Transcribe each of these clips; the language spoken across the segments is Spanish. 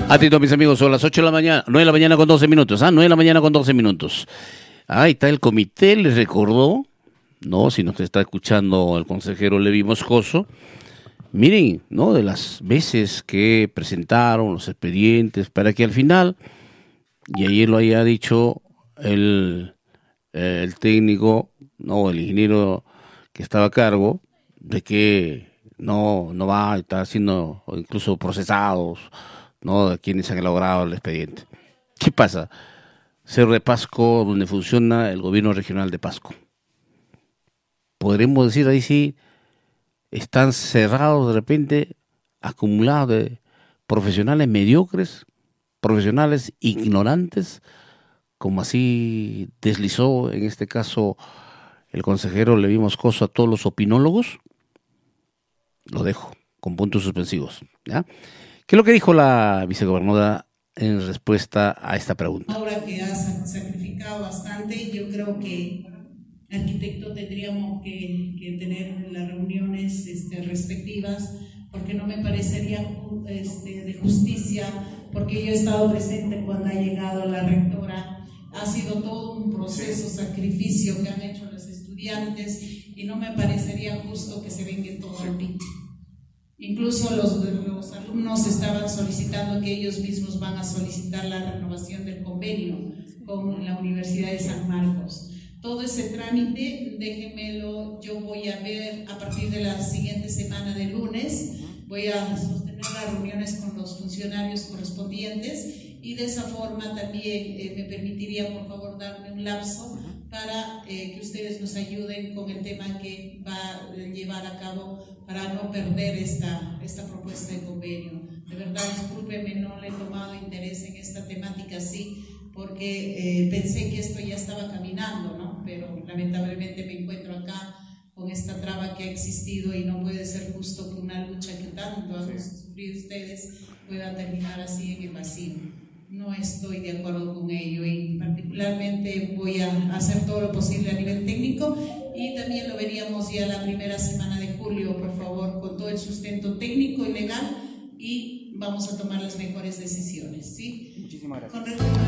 Atento, mis amigos, son las 8 de la mañana, 9 de la mañana con 12 minutos, 9 de la mañana con 12 minutos. Ahí está el comité, les recordó, ¿no? Si nos está escuchando el consejero Levi Moscoso, miren, ¿no? De las veces que presentaron los expedientes para que al final, y ayer lo haya dicho el técnico, ¿no? El ingeniero que estaba a cargo, de que no va a estar siendo incluso procesados, ¿no? De quienes han elaborado el expediente. ¿Qué pasa? Cerro de Pasco, donde funciona el gobierno regional de Pasco. Podremos decir ahí sí, están cerrados de repente, acumulados de profesionales mediocres, profesionales ignorantes, como así deslizó en este caso el consejero Levi Moscoso a todos los opinólogos. Lo dejo con puntos suspensivos, ¿ya? ¿Qué es lo que dijo la vicegobernadora en respuesta a esta pregunta? Ahora que ha sacrificado bastante, yo creo que, arquitecto, tendríamos que tener las reuniones respectivas, porque no me parecería de justicia, porque yo he estado presente cuando ha llegado la rectora. Ha sido todo un proceso, sacrificio que han hecho los estudiantes, y no me parecería justo que se venga todo al pico. Incluso los alumnos estaban solicitando que ellos mismos van a solicitar la renovación del convenio con la Universidad de San Marcos. Todo ese trámite, déjenmelo, yo voy a ver a partir de la siguiente semana de lunes, voy a sostener las reuniones con los funcionarios correspondientes, y de esa forma también me permitiría, por favor, darme un lapso para que ustedes nos ayuden con el tema que va a llevar a cabo para no perder esta propuesta de convenio. De verdad, discúlpeme, no le he tomado interés en esta temática así, porque pensé que esto ya estaba caminando, ¿no? Pero lamentablemente me encuentro acá con esta traba que ha existido, y no puede ser justo que una lucha que tanto han sufrido ustedes pueda terminar así en el vacío. No estoy de acuerdo con ello, y particularmente voy a hacer todo lo posible a nivel técnico, y también lo veríamos ya la primera semana de julio, por favor, con todo el sustento técnico y legal, y vamos a tomar las mejores decisiones, ¿sí? Muchísimas gracias.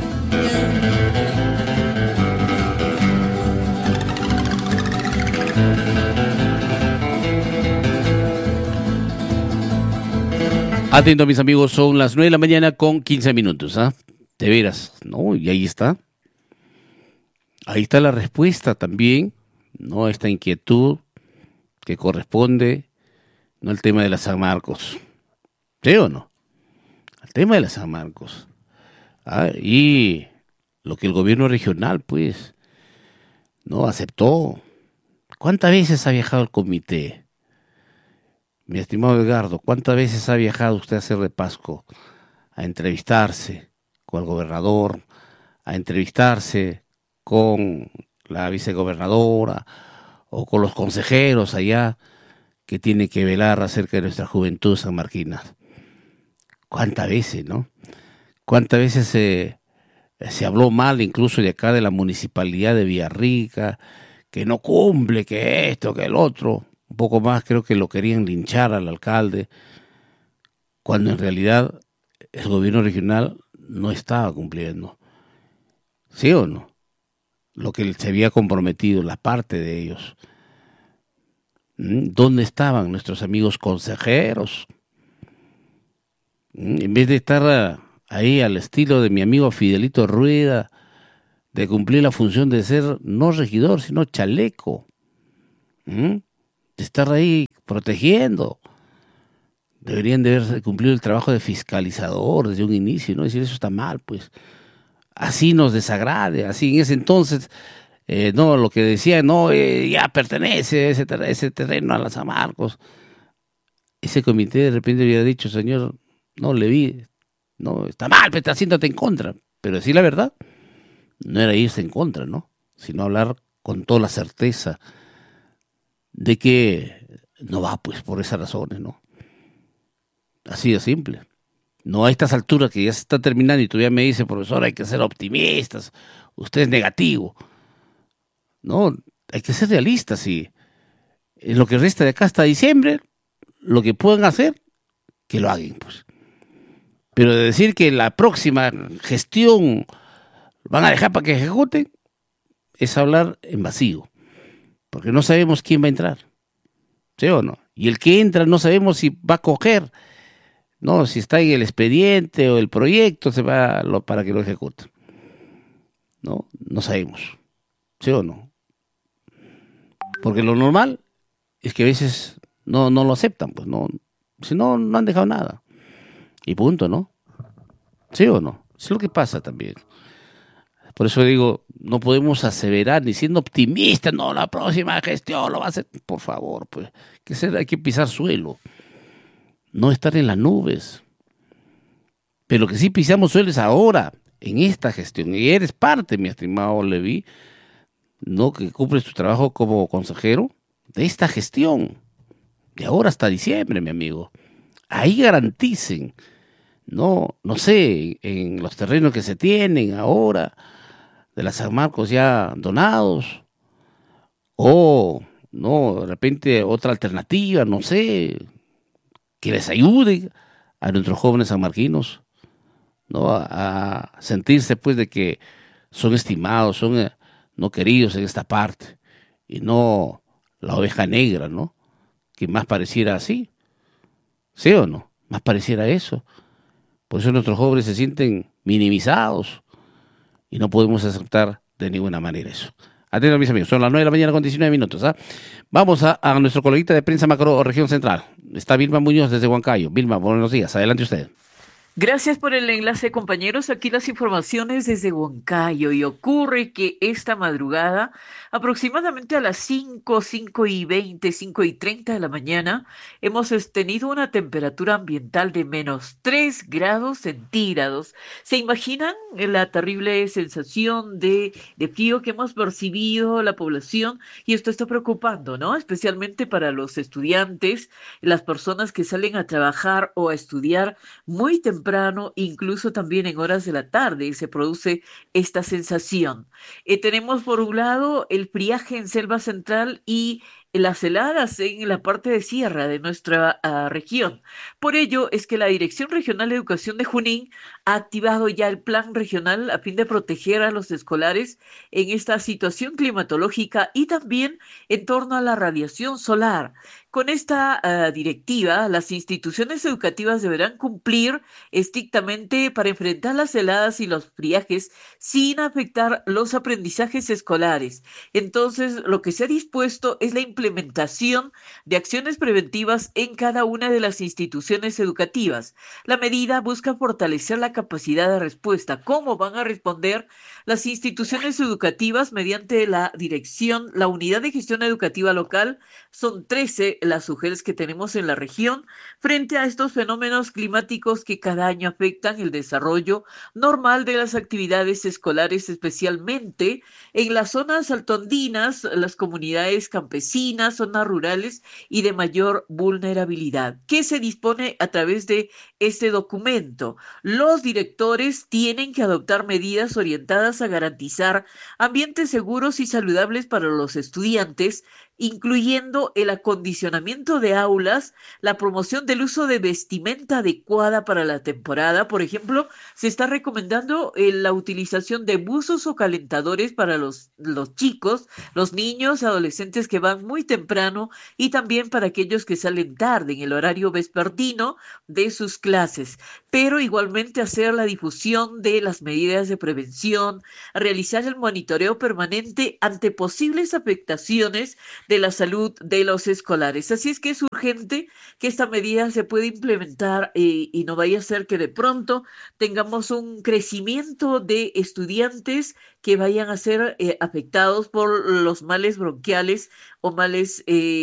Atento, mis amigos, son las 9 de la mañana con 15 minutos, De veras, ¿no? Y ahí está. Ahí está la respuesta también, ¿no? A esta inquietud que corresponde, ¿no? Al tema de la San Marcos. ¿Sí o no? Al tema de la San Marcos. Y lo que el gobierno regional, pues, no aceptó. ¿Cuántas veces ha viajado el comité? Mi estimado Edgardo, ¿cuántas veces ha viajado usted a Cerro de Pasco a entrevistarse con el gobernador, a entrevistarse con la vicegobernadora o con los consejeros allá que tienen que velar acerca de nuestra juventud sanmarquina? ¿Cuántas veces, no? ¿Cuántas veces se habló mal incluso de acá de la municipalidad de Villarrica, que no cumple, que esto, que el otro? Un poco más creo que lo querían linchar al alcalde, cuando en realidad el gobierno regional no estaba cumpliendo. ¿Sí o no? Lo que se había comprometido, la parte de ellos. ¿Dónde estaban nuestros amigos consejeros? En vez de estar ahí al estilo de mi amigo Fidelito Rueda, de cumplir la función de ser no regidor, sino chaleco. De estar ahí protegiendo. Deberían de haber cumplido el trabajo de fiscalizador desde un inicio, ¿no? Decir, eso está mal, pues. Así nos desagrade, así en ese entonces, no, lo que decía, no, ya pertenece ese terreno a la San Marcos. Ese comité de repente hubiera dicho, señor, no, Levi, no, está mal, pero siéntate en contra. Pero decir la verdad, no era irse en contra, ¿no? Sino hablar con toda la certeza de que no va, pues, por esas razones, ¿no? Así de simple. No a estas alturas que ya se está terminando y todavía me dice, profesor, hay que ser optimistas, usted es negativo. No, hay que ser realistas, y en lo que resta de acá hasta diciembre, lo que puedan hacer, que lo hagan, pues. Pero de decir que la próxima gestión van a dejar para que ejecuten, es hablar en vacío, porque no sabemos quién va a entrar, ¿sí o no? Y el que entra no sabemos si va a coger, no, si está en el expediente o el proyecto para que lo ejecuten. No, no sabemos, ¿sí o no? Porque lo normal es que a veces no lo aceptan, pues no, si no, no han dejado nada. Y punto, ¿no? ¿Sí o no? Es lo que pasa también. Por eso digo, no podemos aseverar ni siendo optimistas, no, la próxima gestión lo va a hacer. Por favor, pues, hay que pisar suelo, no estar en las nubes. Pero lo que sí pisamos suelo es ahora, en esta gestión. Y eres parte, mi estimado Levi, no que cumples tu trabajo como consejero de esta gestión. De ahora hasta diciembre, mi amigo. Ahí garanticen, no sé, en los terrenos que se tienen ahora, de las San Marcos ya donados, o no, de repente otra alternativa, no sé, que les ayude a nuestros jóvenes sanmarquinos, ¿no? A sentirse pues de que son estimados, son no queridos en esta parte, y no la oveja negra, ¿no? Que más pareciera así, ¿sí o no? Más pareciera eso. Por eso nuestros jóvenes se sienten minimizados y no podemos aceptar de ninguna manera eso. Atentos mis amigos, son las 9 de la mañana con 19 minutos. ¿Ah? Vamos a nuestro coleguita de prensa macro región central. Está Vilma Muñoz desde Huancayo. Vilma, buenos días. Adelante usted. Gracias por el enlace, compañeros. Aquí las informaciones desde Huancayo. Y ocurre que esta madrugada, aproximadamente a las 5:20, 5:30 de la mañana, hemos tenido una temperatura ambiental de -3 grados centígrados. ¿Se imaginan la terrible sensación de frío que hemos percibido la población? Y esto está preocupando, ¿no? Especialmente para los estudiantes, las personas que salen a trabajar o a estudiar muy temprano, incluso también en horas de la tarde, y se produce esta sensación. Tenemos por un lado el friaje en Selva Central y las heladas en la parte de sierra de nuestra región. Por ello es que la Dirección Regional de Educación de Junín ha activado ya el plan regional a fin de proteger a los escolares en esta situación climatológica y también en torno a la radiación solar. Con esta directiva, las instituciones educativas deberán cumplir estrictamente para enfrentar las heladas y los friajes sin afectar los aprendizajes escolares. Entonces, lo que se ha dispuesto es la implementación de acciones preventivas en cada una de las instituciones educativas. La medida busca fortalecer la capacidad de respuesta. ¿Cómo van a responder las instituciones educativas mediante la dirección, la unidad de gestión educativa local? Son 13 las sugerencias que tenemos en la región frente a estos fenómenos climáticos que cada año afectan el desarrollo normal de las actividades escolares, especialmente en las zonas altoandinas, las comunidades campesinas, zonas rurales y de mayor vulnerabilidad. ¿Qué se dispone a través de este documento? Los directores tienen que adoptar medidas orientadas a garantizar ambientes seguros y saludables para los estudiantes, incluyendo el acondicionamiento de aulas, la promoción del uso de vestimenta adecuada para la temporada. Por ejemplo, se está recomendando la utilización de buzos o calentadores para los chicos, los niños, adolescentes que van muy temprano y también para aquellos que salen tarde en el horario vespertino de sus clases. Pero igualmente hacer la difusión de las medidas de prevención, realizar el monitoreo permanente ante posibles afectaciones de la salud de los escolares. Así es que es urgente que esta medida se pueda implementar y no vaya a ser que de pronto tengamos un crecimiento de estudiantes que vayan a ser afectados por los males bronquiales o males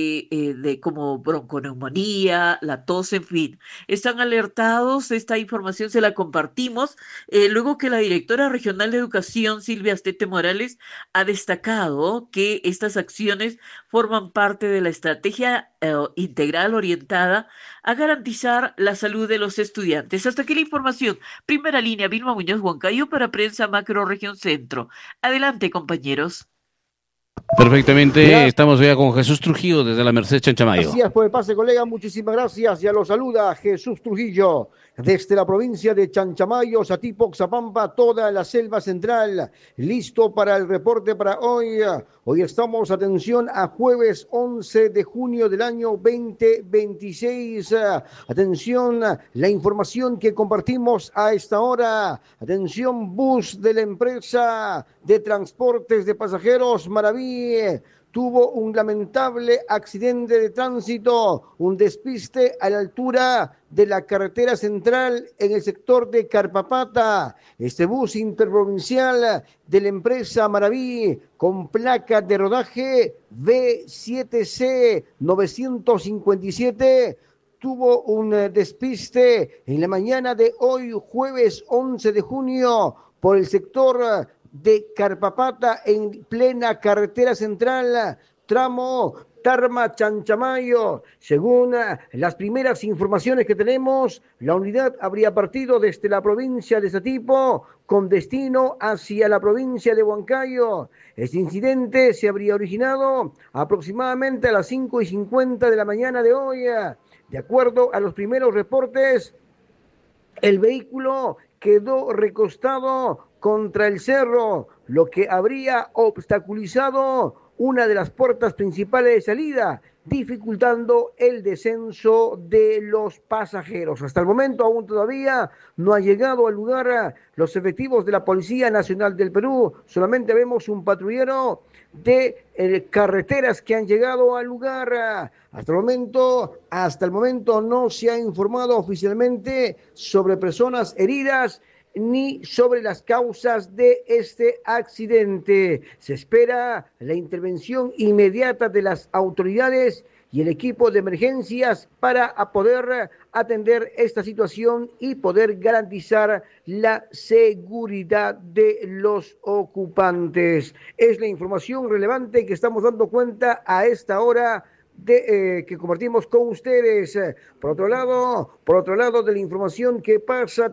de como bronconeumonía, la tos, en fin. Están alertados, esta información se la compartimos, luego que la directora regional de educación, Silvia Astete Morales, ha destacado que estas acciones forman parte de la estrategia integral orientada a garantizar la salud de los estudiantes. Hasta aquí la información. Primera línea, Vilma Muñoz Huancayo para Prensa Macro Región Centro. Adelante, compañeros. Perfectamente, Gracias. estamos ya con Jesús Trujillo desde la Merced Chanchamayo. Gracias por el pase, colega, muchísimas gracias. Ya lo saluda Jesús Trujillo, desde la provincia de Chanchamayo, Satipo, Xapampa, toda la selva central. Listo para el reporte para hoy. Hoy estamos, atención, a jueves 11 de junio del año 2026. Atención, la información que compartimos a esta hora. Atención, bus de la empresa de transportes de pasajeros Maraví tuvo un lamentable accidente de tránsito, un despiste a la altura de la carretera central en el sector de Carpapata. Este bus interprovincial de la empresa Maraví, con placa de rodaje B7C 957, tuvo un despiste en la mañana de hoy, jueves 11 de junio, por el sector de Carpapata, en plena carretera central, tramo Tarma Chanchamayo. Según las primeras informaciones que tenemos, la unidad habría partido desde la provincia de Satipo con destino hacia la provincia de Huancayo. Este incidente se habría originado aproximadamente a las 5:50 de la mañana de hoy. De acuerdo a los primeros reportes, el vehículo quedó recostado contra el cerro, lo que habría obstaculizado una de las puertas principales de salida, dificultando el descenso de los pasajeros. Hasta el momento aún todavía no ha llegado al lugar los efectivos de la Policía Nacional del Perú. Solamente vemos un patrullero de carreteras que han llegado al lugar. Hasta el momento no se ha informado oficialmente sobre personas heridas ni sobre las causas de este accidente. Se espera la intervención inmediata de las autoridades y el equipo de emergencias para poder atender esta situación y poder garantizar la seguridad de los ocupantes. Es la información relevante que estamos dando cuenta a esta hora que compartimos con ustedes. Por otro lado de la información que pasa,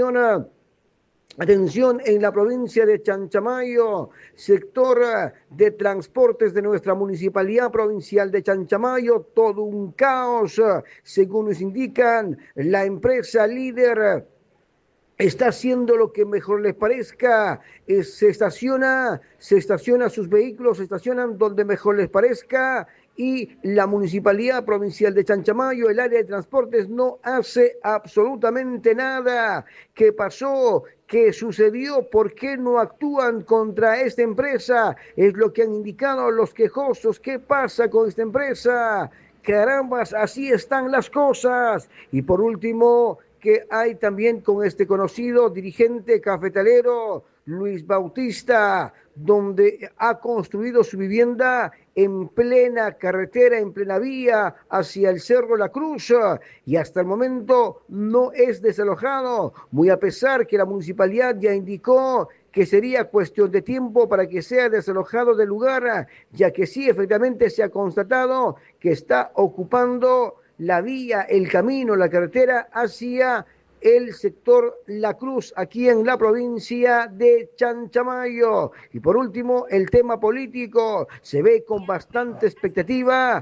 atención, en la provincia de Chanchamayo, sector de transportes de nuestra municipalidad provincial de Chanchamayo, todo un caos. Según nos indican, la empresa líder está haciendo lo que mejor les parezca, se estaciona sus vehículos, se estacionan donde mejor les parezca, y la Municipalidad Provincial de Chanchamayo, el área de transportes, no hace absolutamente nada. ¿Qué pasó? ¿Qué sucedió? ¿Por qué no actúan contra esta empresa? Es lo que han indicado los quejosos. ¿Qué pasa con esta empresa? Carambas, así están las cosas. Y por último, que hay también con este conocido dirigente cafetalero, Luis Bautista, donde ha construido su vivienda en plena carretera, en plena vía hacia el Cerro La Cruz, y hasta el momento no es desalojado, muy a pesar que la municipalidad ya indicó que sería cuestión de tiempo para que sea desalojado del lugar, ya que sí, efectivamente se ha constatado que está ocupando la vía, el camino, la carretera hacia el sector La Cruz, aquí en la provincia de Chanchamayo. Y por último, el tema político. Se ve con bastante expectativa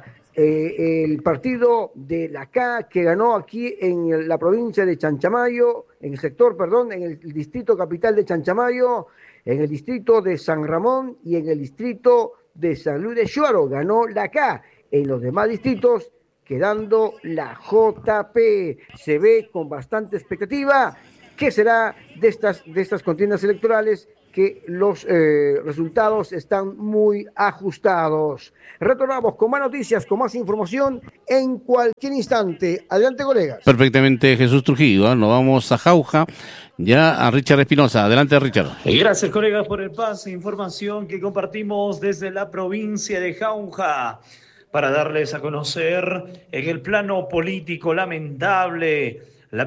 el partido de la K, que ganó aquí en la provincia de Chanchamayo, en el distrito capital de Chanchamayo, en el distrito de San Ramón y en el distrito de San Luis de Shuaro. Ganó la K. En los demás distritos, quedando la JP. Se ve con bastante expectativa qué será de estas contiendas electorales, que los resultados están muy ajustados. Retornamos con más noticias, con más información en cualquier instante. Adelante, colegas. Perfectamente, Jesús Trujillo, ¿eh? Nos vamos a Jauja, ya a Richard Espinosa. Adelante, Richard. Gracias, colegas, por el pase. Información que compartimos desde la provincia de Jauja, para darles a conocer en el plano político, lamentable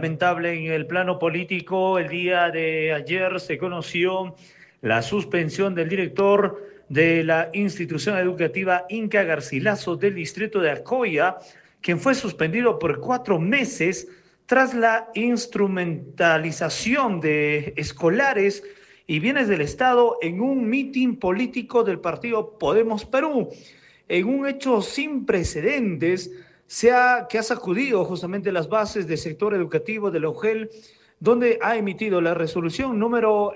en el plano político. El día de ayer se conoció la suspensión del director de la institución educativa Inca Garcilaso del distrito de Acoya, quien fue suspendido por 4 meses tras la instrumentalización de escolares y bienes del Estado en un mitin político del partido Podemos Perú, en un hecho sin precedentes que ha sacudido justamente las bases del sector educativo de la UGEL, donde ha emitido la resolución número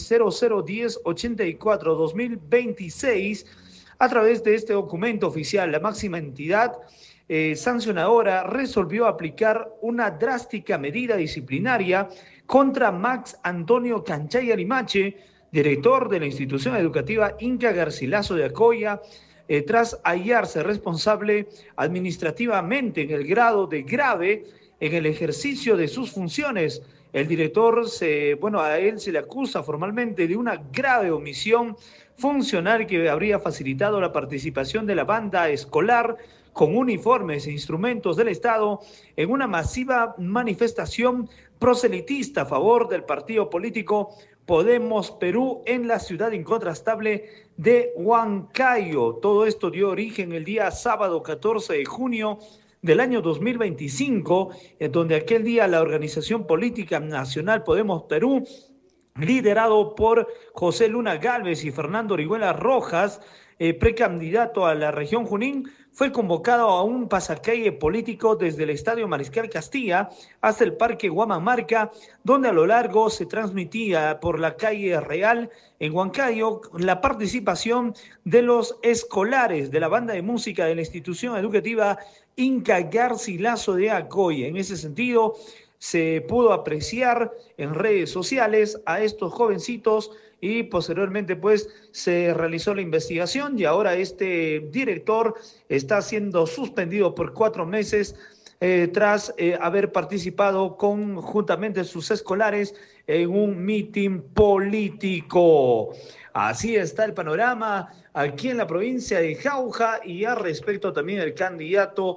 001084-2026. A través de este documento oficial, la máxima entidad sancionadora resolvió aplicar una drástica medida disciplinaria contra Max Antonio Canchay Limache, director de la institución educativa Inca Garcilaso de Acoya, tras hallarse responsable administrativamente en el grado de grave en el ejercicio de sus funciones. El director, a él se le acusa formalmente de una grave omisión funcional que habría facilitado la participación de la banda escolar con uniformes e instrumentos del Estado en una masiva manifestación proselitista a favor del partido político Podemos Perú en la ciudad incontrastable de Huancayo. Todo esto dio origen el día sábado 14 de junio del año 2025, donde aquel día la organización política nacional Podemos Perú, liderado por José Luna Gálvez y Fernando Orihuela Rojas, precandidato a la región Junín, fue convocado a un pasacalle político desde el Estadio Mariscal Castilla hasta el Parque Huamamarca, donde a lo largo se transmitía por la calle Real en Huancayo la participación de los escolares de la banda de música de la institución educativa Inca Garcilaso de Acoya. En ese sentido, se pudo apreciar en redes sociales a estos jovencitos y posteriormente pues se realizó la investigación y ahora este director está siendo suspendido por 4 meses tras haber participado conjuntamente sus escolares en un mitin político. Así está el panorama aquí en la provincia de Jauja y al respecto también el candidato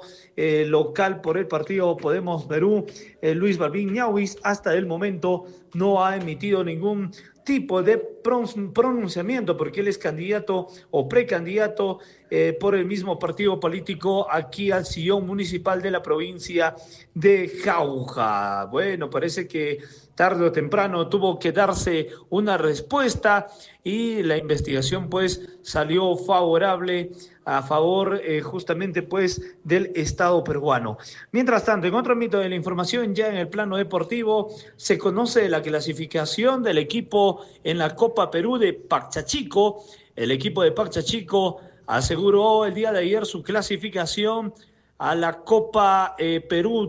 local por el partido Podemos Perú, Luis Balbín Ñauis, hasta el momento no ha emitido ningún tipo de pronunciamiento porque él es candidato o precandidato por el mismo partido político aquí al sillón municipal de la provincia de Jauja. Bueno, parece que tarde o temprano tuvo que darse una respuesta y la investigación pues salió favorable a favor justamente pues del Estado peruano. Mientras tanto, en otro ámbito de la información, ya en el plano deportivo, se conoce la clasificación del equipo en la Copa Perú de Pacchachico. El equipo de Pacchachico aseguró el día de ayer su clasificación a la Copa Perú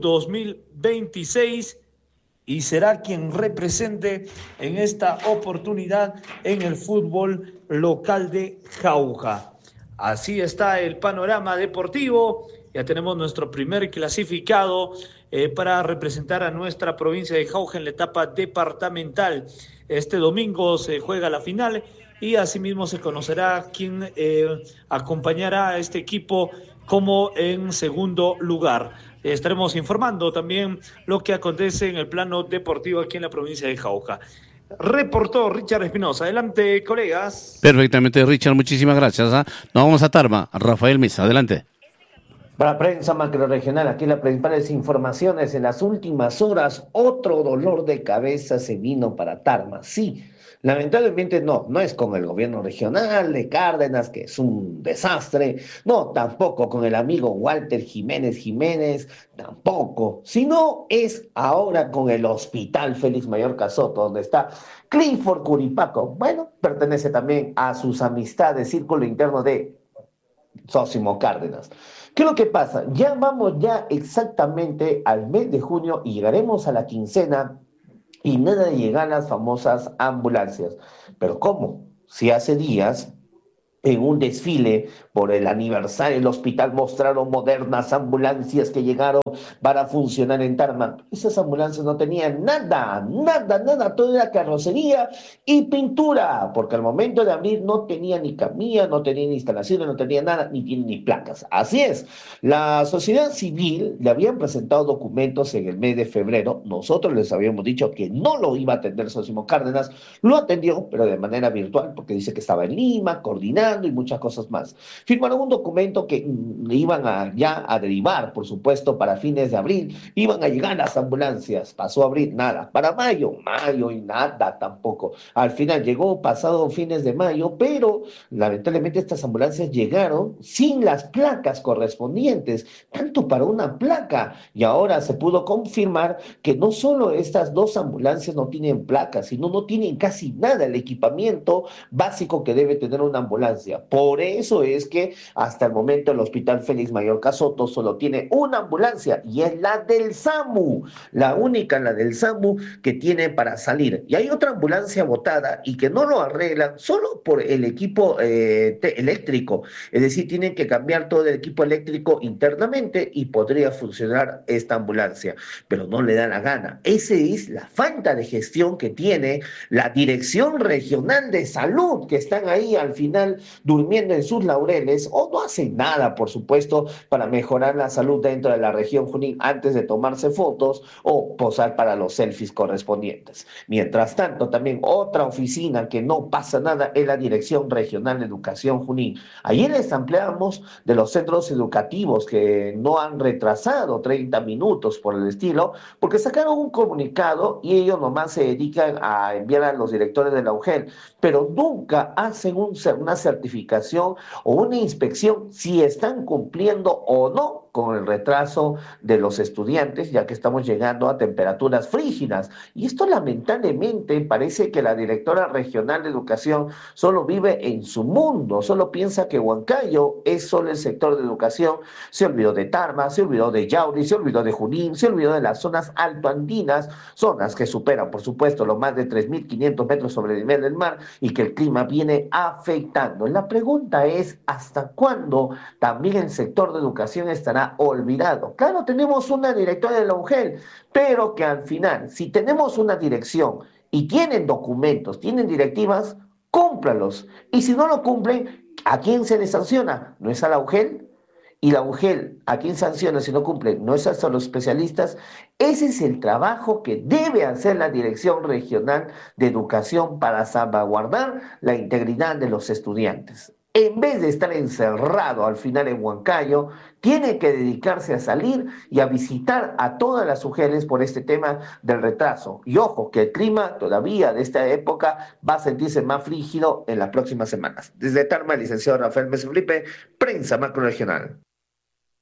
2026 y será quien represente en esta oportunidad en el fútbol local de Jauja. Así está el panorama deportivo. Ya tenemos nuestro primer clasificado para representar a nuestra provincia de Jauja en la etapa departamental. Este domingo se juega la final y asimismo se conocerá quién acompañará a este equipo como en segundo lugar. Estaremos informando también lo que acontece en el plano deportivo aquí en la provincia de Jauja. Reportó Richard Espinosa. Adelante, colegas. Perfectamente, Richard, muchísimas gracias. Nos vamos a Tarma. Rafael Mesa, adelante. Para prensa macrorregional, aquí las principales informaciones. En las últimas horas, otro dolor de cabeza se vino para Tarma. Sí, lamentablemente no es con el gobierno regional de Cárdenas, que es un desastre, no, tampoco con el amigo Walter Jiménez, tampoco, sino es ahora con el Hospital Félix Mayor Casoto, donde está Clifford Curipaco. Bueno, pertenece también a sus amistades, círculo interno de Sósimo Cárdenas. ¿Qué es lo que pasa? Ya vamos exactamente al mes de junio y llegaremos a la quincena y nada de llegar las famosas ambulancias. ¿Pero cómo? Si hace días, en un desfile por el aniversario del hospital, mostraron modernas ambulancias que llegaron para funcionar en Tarma. Esas ambulancias no tenían nada, todo era carrocería y pintura, porque al momento de abrir no tenía ni camilla, no tenía ni instalaciones, no tenía nada, ni tiene ni placas. Así es, la sociedad civil le habían presentado documentos en el mes de febrero, nosotros les habíamos dicho que no lo iba a atender Sósimo Cárdenas, lo atendió, pero de manera virtual, porque dice que estaba en Lima, coordinando y muchas cosas más. Firmaron un documento que iban ya a derivar, por supuesto, para fines de abril iban a llegar las ambulancias. Pasó abril, nada. Para mayo y nada tampoco. Al final llegó pasado fines de mayo, pero lamentablemente estas ambulancias llegaron sin las placas correspondientes, tanto para una placa. Y ahora se pudo confirmar que no solo estas dos ambulancias no tienen placas, sino no tienen casi nada el equipamiento básico que debe tener una ambulancia. Por eso es que hasta el momento el Hospital Félix Mayor Casoto solo tiene una ambulancia y es la del SAMU, la única, la del SAMU que tiene para salir. Y hay otra ambulancia botada y que no lo arreglan solo por el equipo eléctrico, es decir, tienen que cambiar todo el equipo eléctrico internamente y podría funcionar esta ambulancia, pero no le da la gana. Esa es la falta de gestión que tiene la Dirección Regional de Salud, que están ahí al final durmiendo en sus laureles o no hacen nada, por supuesto, para mejorar la salud dentro de la región Junín antes de tomarse fotos o posar para los selfies correspondientes. Mientras tanto, también otra oficina que no pasa nada es la Dirección Regional de Educación Junín. Ayer les ampliamos de los centros educativos que no han retrasado 30 minutos por el estilo, porque sacaron un comunicado y ellos nomás se dedican a enviar a los directores de la UGEL, pero nunca hacen una certificación o una inspección si están cumpliendo o no con el retraso de los estudiantes, ya que estamos llegando a temperaturas frígidas. Y esto lamentablemente parece que la directora regional de educación solo vive en su mundo, solo piensa que Huancayo es solo el sector de educación, se olvidó de Tarma, se olvidó de Yauri, se olvidó de Junín, se olvidó de las zonas altoandinas, zonas que superan, por supuesto, los más de 3.500 metros sobre el nivel del mar y que el clima viene afectando. La pregunta es, ¿hasta cuándo también el sector de educación estará olvidado? Claro, tenemos una directora de la UGEL, pero que al final, si tenemos una dirección y tienen documentos, tienen directivas, cúmplalos. Y si no lo cumplen, ¿a quién se les sanciona? ¿No es a la UGEL? Y la UGEL, ¿a quién sanciona si no cumple? ¿No es hasta los especialistas? Ese es el trabajo que debe hacer la Dirección Regional de Educación para salvaguardar la integridad de los estudiantes. En vez de estar encerrado al final en Huancayo, tiene que dedicarse a salir y a visitar a todas las UGELes por este tema del retraso. Y ojo, que el clima todavía de esta época va a sentirse más frígido en las próximas semanas. Desde Tarma, licenciado Rafael Mesa Felipe, Prensa Macro Regional.